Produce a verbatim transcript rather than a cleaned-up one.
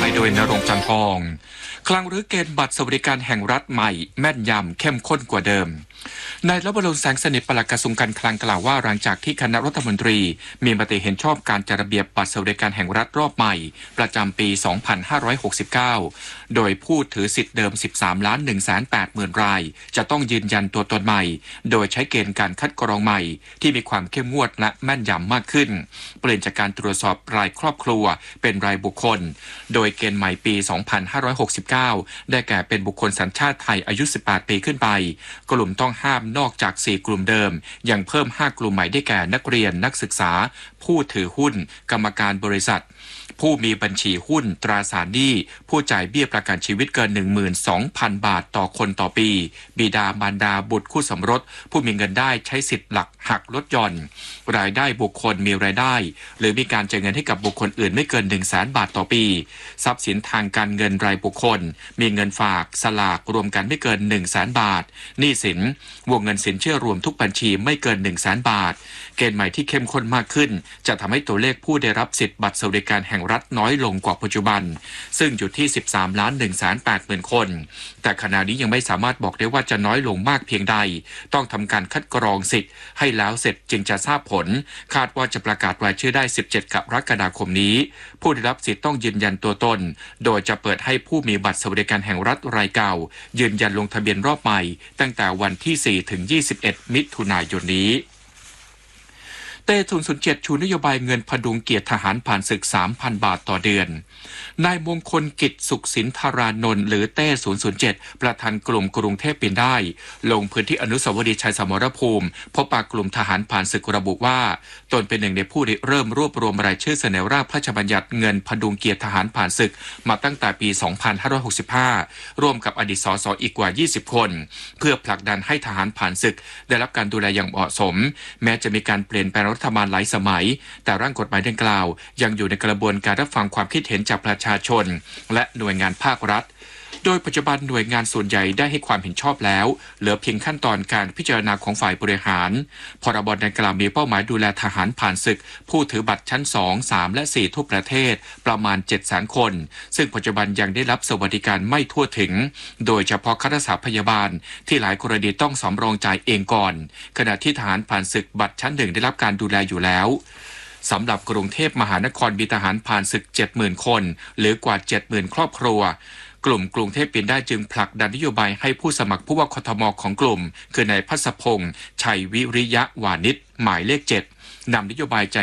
ยโดยณรงค์จันทองคลังหรือเกณฑ์บัตรสวัสดิการแห่งรัฐใหม่แม่นยำเข้มข้นกว่าเดิมนายรัฐบาลแสงสนิทปลัดกระทรวงการคลังกล่าวว่าหลังจากที่คณะรัฐมนตรีมีมติเห็นชอบการจัดระเบียบบัตรสวัสดิการแห่งรัฐรอบใหม่ประจำปี สองพันห้าร้อยหกสิบเก้า โดยผู้ถือสิทธิ์เดิม สิบสามล้านหนึ่งแสนแปดหมื่น รายจะต้องยืนยันตัวตนใหม่โดยใช้เกณฑ์การคัดกรองใหม่ที่มีความเข้มงวดและแม่นยำมากขึ้นเปลี่ยนจากการตรวจสอบรายครอบครัวเป็นรายบุคคลโดยเกณฑ์ใหม่ปี สองพันห้าร้อยหกสิบเก้า ได้แก่เป็นบุคคลสัญชาติไทยอายุ สิบแปด ปีขึ้นไปกลุ่มต้องห้ามนอกจากสี่กลุ่มเดิมยังเพิ่มห้ากลุ่มใหม่ได้แก่นักเรียนนักศึกษาผู้ถือหุ้นกรรมการบริษัทผู้มีบัญชีหุ้นตราสารหนี้ผู้จ่ายเบี้ยประกันชีวิตเกิน หนึ่งหมื่นสองพัน บาทต่อคนต่อปีบิดามารดาบุตรคู่สมรสผู้มีเงินได้ใช้สิทธิ์หลักหักลดหย่อนรายได้บุคคลมีรายได้หรือมีการจ่ายเงินให้กับบุคคลอื่นไม่เกิน หนึ่งแสน บาทต่อปีทรัพย์สินทางการเงินรายบุคคลมีเงินฝากสลากรวมกันไม่เกิน หนึ่งแสน บาทหนี้สินวงเงินสินเชื่อรวมทุกบัญชีไม่เกิน หนึ่งแสน บาทเกณฑ์ใหม่ที่เข้มข้นมากขึ้นจะทำให้ตัวเลขผู้ได้รับสิทธิ์บัตรสวัสดิการแห่งรัฐน้อยลงกว่าปัจจุบันซึ่งอยู่ที่ สิบสามล้านหนึ่งแสนแปดหมื่น คนแต่ขณะนี้ยังไม่สามารถบอกได้ว่าจะน้อยลงมากเพียงใดต้องทำการคัดกรองสิทธิ์ให้แล้วเสร็จจึงจะทราบผลคาดว่าจะประกาศรายชื่อได้สิบเจ็ดกรกฎาคมนี้ผู้ได้รับสิทธิ์ต้องยืนยันตัวตนโดยจะเปิดให้ผู้มีบัตรสวัสดิการแห่งรัฐรายเก่ายืนยันลงทะเบียนรอบใหม่ตั้งแต่วันที่สี่ถึงยี่สิบเอ็ดมิถุนายนนี้เต้ ศูนย์ ศูนย์ เจ็ด ชูนโยบายเงินพดุงเกียรติทหารผ่านศึก สามพัน บาทต่อเดือนนายมงคลกิจสุขสินธารานนท์หรือเต้ ศูนย์ ศูนย์ เจ็ด ประธานกลุ่มกรุงเทพปีนได้ลงพื้นที่อนุสาวรีย์ชัยสมรภูมิพบปะกลุ่มทหารผ่านศึกระบุว่าตนเป็นหนึ่งในผู้เริ่มรวบรวมรายชื่อเสนอร่างพระราชบัญญัติเงินพดุงเกียรติทหารผ่านศึกมาตั้งแต่ปี สองพันห้าร้อยหกสิบห้า ร่วมกับอดีตสสอีกกว่า ยี่สิบ คนเพื่อผลักดันให้ทหารผ่านศึกได้รับการดูแลอย่างเหมาะสมแม้จะมีการเปลี่ยนแปลงรัฐบาลหลายสมัยแต่ร่างกฎหมายดังกล่าวยังอยู่ในกระบวนการรับฟังความคิดเห็นจากประชาชนและหน่วยงานภาครัฐโดยปัจจุบันหน่วยงานส่วนใหญ่ได้ให้ความเห็นชอบแล้วเหลือเพียงขั้นตอนการพิจารณาของฝ่ายบริหารพรบดังกล่าวมีเป้าหมายดูแลทหารผ่านศึกผู้ถือบัตรชั้นสอง สามและสี่ทั่วประเทศประมาณ เจ็ดแสน คนซึ่งปัจจุบันยังได้รับสวัสดิการไม่ทั่วถึงโดยเฉพาะข้าราชการพยาบาลที่หลายกรณีต้องสำรองจ่ายเองก่อนขณะที่ทหารผ่านศึกบัตรชั้นหนึ่งได้รับการดูแลอยู่แล้วสำหรับกรุงเทพมหานครมีทหารผ่านศึก เจ็ดหมื่น คนหรือกว่า เจ็ดหมื่น ครอบครัวกลุ่มกรุงเทพปีนได้จึงผลักดันนโยบายให้ผู้สมัครผู้ว่ากทมของกลุ่มคือนายพัศพงษ์ชัยวิริยะวานิชหมายเลขเจ็ดนำนโยบาย